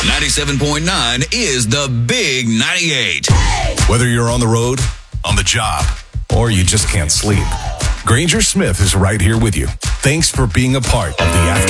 97.9 is the Big 98. Whether you're on the road, on the job, or you just can't sleep, Granger Smith is right here with you. Thanks for being a part of the After